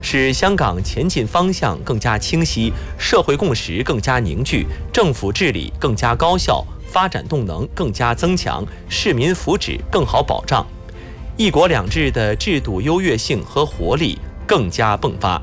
使香港前进方向更加清晰，社会共识更加凝聚，政府治理更加高效，发展动能更加增强，市民福祉更好保障，一国两制的制度优越性和活力更加迸发。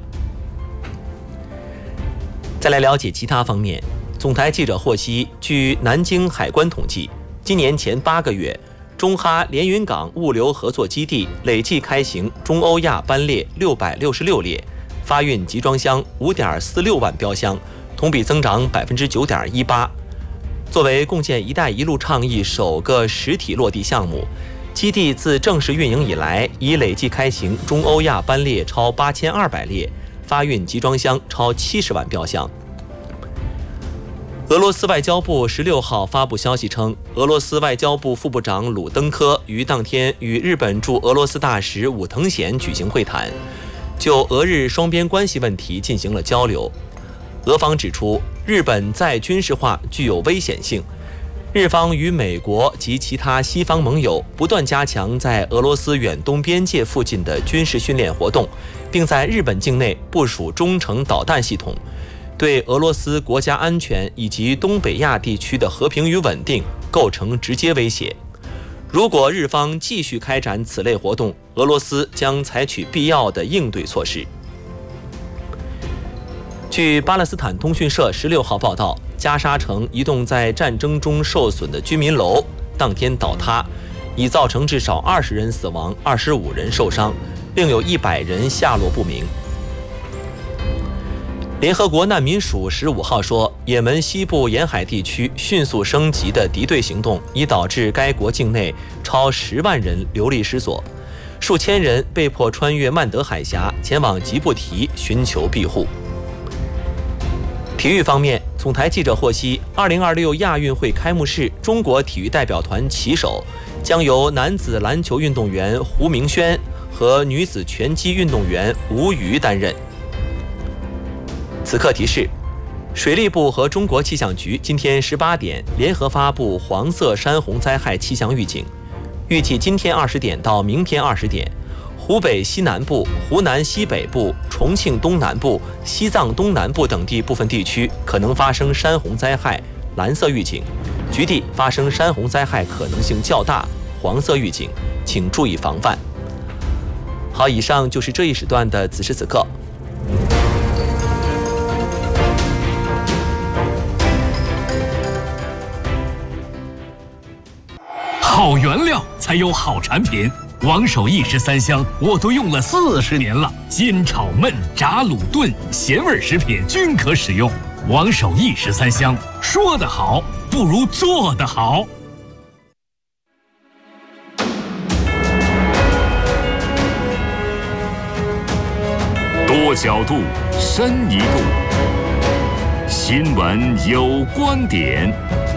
再来了解其他方面，总台记者获悉，据南京海关统计，今年前8个月，中哈连云港物流合作基地累计开行中欧亚班列666列，发运集装箱5.46万标箱，同比增长9.18%。作为共建“一带一路”倡议首个实体落地项目，基地自正式运营以来，已累计开行中欧亚班列超8200列，发运集装箱超70万标箱。俄罗斯外交部16号发布消息称，俄罗斯外交部副部长鲁登科于当天与日本驻俄罗斯大使武藤贤举行会谈，就俄日双边关系问题进行了交流。俄方指出，日本再军事化具有危险性，日方与美国及其他西方盟友不断加强在俄罗斯远东边界附近的军事训练活动，并在日本境内部署中程导弹系统，对俄罗斯国家安全以及东北亚地区的和平与稳定构成直接威胁。如果日方继续开展此类活动，俄罗斯将采取必要的应对措施。据巴勒斯坦通讯社16号报道，加沙城一栋在战争中受损的居民楼当天倒塌，已造成至少20人死亡，25人受伤，另有100人下落不明。联合国难民署15号说，也门西部沿海地区迅速升级的敌对行动已导致该国境内超10万人流离失所，数千人被迫穿越曼德海峡前往吉布提寻求庇护。体育方面，总台记者获悉，2026亚运会开幕式，中国体育代表团旗手将由男子篮球运动员胡明轩和女子拳击运动员吴瑜担任。此刻提示，水利部和中国气象局今天18点联合发布黄色山洪灾害气象预警，预计今天20点到明天20点，湖北西南部、湖南西北部、重庆东南部、西藏东南部等地部分地区可能发生山洪灾害，蓝色预警；局地发生山洪灾害可能性较大，黄色预警，请注意防范。好，以上就是这一时段的此时此刻。 好原料才有好产品，王守义13香我都用了40年了，煎炒焖炸卤炖咸味食品均可使用。王守义13香，说得好不如做得好。多角度，深一度，新闻有观点。